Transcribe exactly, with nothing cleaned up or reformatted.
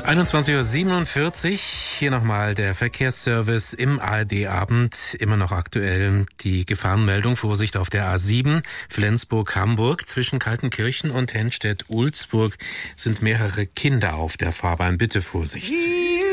einundzwanzig Uhr siebenundvierzig, hier nochmal der Verkehrsservice im A R D-Abend. Immer noch aktuell die Gefahrenmeldung, Vorsicht auf der A sieben, Flensburg-Hamburg. Zwischen Kaltenkirchen und Henstedt-Ulzburg sind mehrere Kinder auf der Fahrbahn. Bitte Vorsicht.